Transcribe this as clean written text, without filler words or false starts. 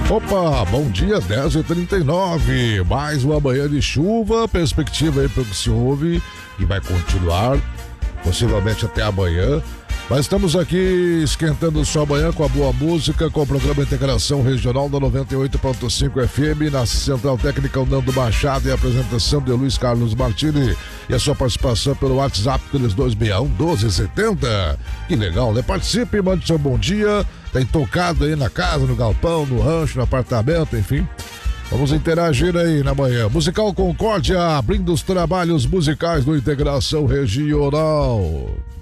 Opa, bom dia, 10h39. Mais uma manhã de chuva, perspectiva aí para o que se ouve e vai continuar, possivelmente até amanhã. Mas estamos aqui esquentando sua manhã com a boa música, com o programa Integração Regional da 98.5 FM, na Central Técnica o Nando Machado e a apresentação de Luiz Carlos Martini e a sua participação pelo WhatsApp 3261-1270. Que legal, né? Participe, mande seu bom dia. Tem tocado aí na casa, no galpão, no rancho, no apartamento, enfim. Vamos interagir aí na manhã. Musical Concórdia, abrindo os trabalhos musicais do Integração Regional.